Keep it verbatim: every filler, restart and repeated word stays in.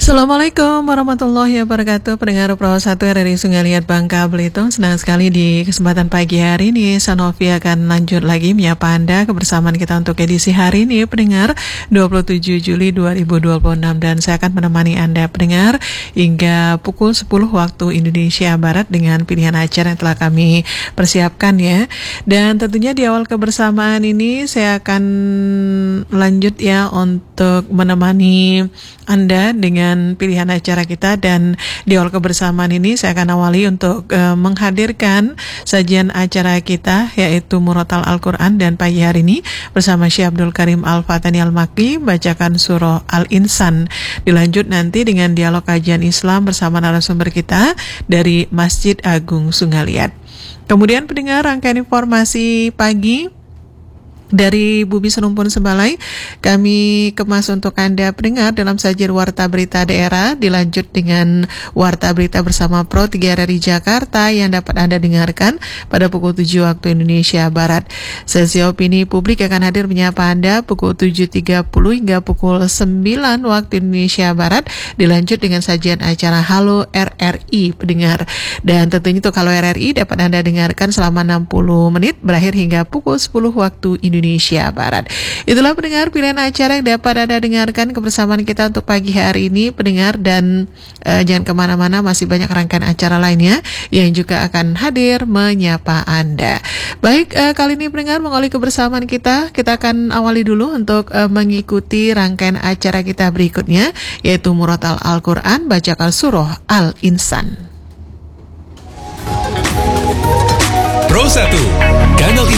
Assalamualaikum warahmatullahi wabarakatuh. Pendengar Pro satu R R I Sungai Liat Bangka Belitung, senang sekali di kesempatan pagi hari ini Sanofi akan lanjut lagi menyapa Anda kebersamaan kita untuk edisi hari ini, pendengar, dua puluh tujuh Juli dua ribu dua puluh enam, dan saya akan menemani Anda pendengar hingga pukul sepuluh waktu Indonesia Barat dengan pilihan acara yang telah kami persiapkan ya. Dan tentunya di awal kebersamaan ini saya akan lanjut ya untuk menemani Anda dengan pilihan acara kita, dan di awal kebersamaan ini saya akan awali untuk uh, menghadirkan sajian acara kita yaitu Murotal Al-Quran, dan pagi hari ini bersama Syekh Abdul Karim Al-Fatani Al-Makki bacakan surah Al-Insan. Dilanjut nanti dengan dialog kajian Islam bersama narasumber kita dari Masjid Agung Sungai Liat. Kemudian pendengar, rangkaian informasi pagi dari Bumi Serumpun Sembalai kami kemas untuk Anda pendengar dalam sajian Warta Berita Daerah, dilanjut dengan Warta Berita bersama Pro tiga R R I Jakarta yang dapat Anda dengarkan pada pukul tujuh waktu Indonesia Barat. Sesi opini publik akan hadir menyapa Anda pukul tujuh tiga puluh hingga pukul sembilan waktu Indonesia Barat, dilanjut dengan sajian acara Halo R R I pendengar. Dan tentunya untuk Halo R R I dapat Anda dengarkan selama enam puluh menit berakhir hingga pukul sepuluh waktu Indonesia Indonesia Barat. Itulah pendengar pilihan acara yang dapat Anda dengarkan kebersamaan kita untuk pagi hari ini pendengar, dan uh, jangan kemana-mana, masih banyak rangkaian acara lainnya yang juga akan hadir menyapa Anda. Baik, uh, kali ini pendengar mengawali kebersamaan kita, kita akan awali dulu untuk uh, mengikuti rangkaian acara kita berikutnya yaitu Murotal Al-Quran bacakan surah Al-Insan. Pro satu, kanal